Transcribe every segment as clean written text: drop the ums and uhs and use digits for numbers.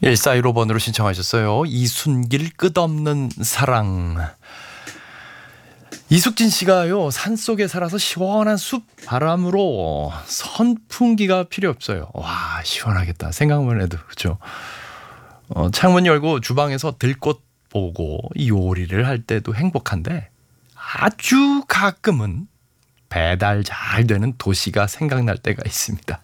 1415번으로 신청하셨어요. 이순길 끝없는 사랑. 이숙진 씨가요, 산속에 살아서 시원한 숲 바람으로 선풍기가 필요 없어요. 와, 시원하겠다. 생각만 해도. 그렇죠. 창문 열고 주방에서 들꽃 보고 요리를 할 때도 행복한데, 아주 가끔은 배달 잘 되는 도시가 생각날 때가 있습니다.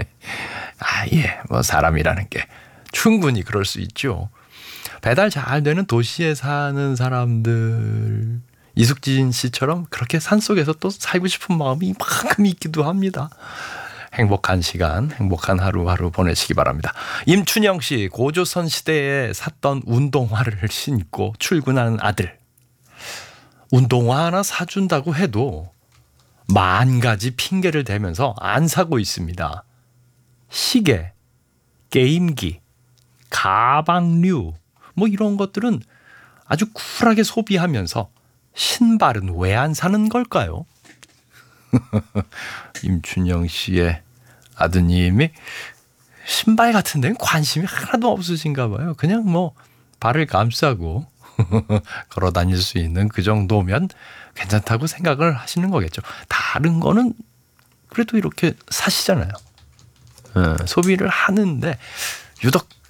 뭐 사람이라는 게 충분히 그럴 수 있죠. 배달 잘 되는 도시에 사는 사람들, 이숙진 씨처럼 그렇게 산속에서 또 살고 싶은 마음이 이만큼 있기도 합니다. 행복한 시간, 행복한 하루하루 보내시기 바랍니다. 임춘영 씨, 고조선 시대에 샀던 운동화를 신고 출근하는 아들. 운동화 하나 사준다고 해도 만 가지 핑계를 대면서 안 사고 있습니다. 시계, 게임기, 가방류, 뭐 이런 것들은 아주 쿨하게 소비하면서 신발은 왜 안 사는 걸까요? 임춘영 씨의 아드님이 신발 같은 데는 관심이 하나도 없으신가 봐요. 그냥 뭐 발을 감싸고 걸어 다닐 수 있는 그 정도면 괜찮다고 생각을 하시는 거겠죠. 다른 거는 그래도 이렇게 사시잖아요. 소비를 하는데 유독